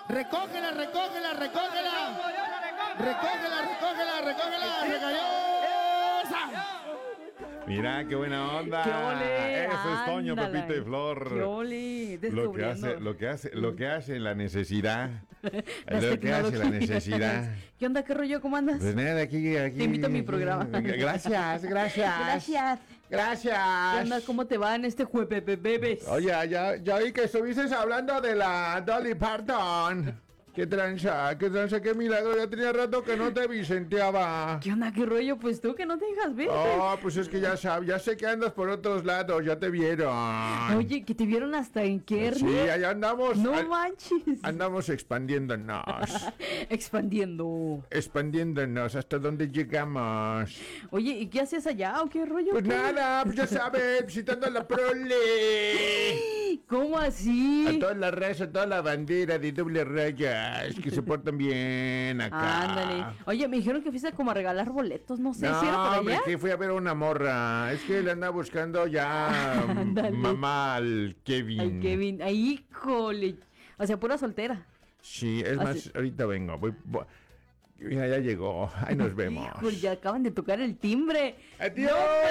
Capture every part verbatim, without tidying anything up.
Recógela, recógela, recógela. Recógela, recógela, recógela. Regallosa. Mira, qué buena onda. ¡Qué ole! Eso es Toño, Ándala. Pepito y Flor. ¡Qué ole! Lo que hace, Descubriendo. lo que hace, lo que hace la necesidad. Las Lo que hace la tecnologías. necesidad. ¿Qué onda? ¿Qué rollo? ¿Cómo andas? Pues nada, aquí, aquí. Te invito a mi programa. Gracias, gracias. Gracias. Gracias. ¿Qué onda? ¿Cómo te va en este jueves, bebés? Oye, ya, ya vi que estuviste hablando de la Dolly Parton. ¿Qué tranza? ¿Qué tranza? ¿Qué milagro? Ya tenía rato que no te vicenteaba. ¿Qué onda? ¿Qué rollo? Pues tú que no te dejas ver. Oh, pues es que ya sabes, ya sé que andas por otros lados, ya te vieron. Oye, que te vieron hasta en Kearney. Sí, allá andamos. No a- manches. Andamos expandiéndonos. Expandiendo. Expandiéndonos hasta donde llegamos. Oye, ¿y qué haces allá o qué rollo? Pues ¿Qué? nada, pues ya sabes, visitando a la prole. ¿Cómo A así? toda la raza, a toda la bandera de doble rayas, que se portan bien acá. Ándale. Oye, me dijeron que fuiste como a regalar boletos, no sé, No, ¿si era por hombre, allá? que fui a ver a una morra. Es que le anda buscando ya mm, Ándale. mamá al Kevin. Ay, Kevin, ay, híjole. O sea, pura soltera. Sí, es más, Así. ahorita vengo. Voy, voy- Mira, ya llegó. Ahí nos vemos. Híjole, ya acaban de tocar el timbre. ¡Adiós!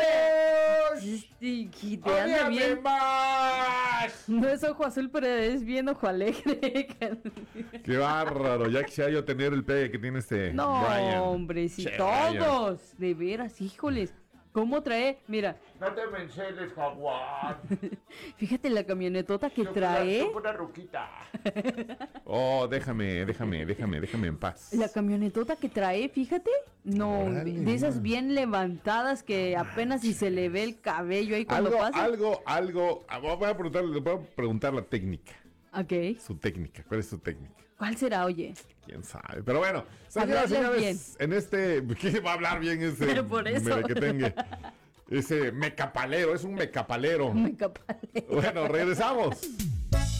Sí, que te anda ¡Ódiame bien. más! No es ojo azul, pero es bien ojo alegre. ¡Qué bárbaro! Ya quisiera yo tener el pegue que tiene este No, Brian. hombre, si Che, todos. De veras, híjoles. ¿Cómo trae? Mira, No te me enceles, jaguar. fíjate la camionetota que trae. Una ruquita. Oh, déjame, déjame, déjame, déjame en paz. La camionetota que trae, fíjate. No, Órale. de esas bien levantadas que apenas si se le ve el cabello ahí cuando Algo, pasa. algo, algo. ah, Voy a preguntarle, le voy a preguntar la técnica. Ok. Su técnica. ¿Cuál es su técnica? ¿Cuál será, oye? Quién sabe. Pero bueno, señoras y Hablarle señores, en este. ¿Qué va a hablar bien ese? Pero por eso. merequetengue? Ese mecapalero, es un mecapalero. Me capale. Bueno, regresamos.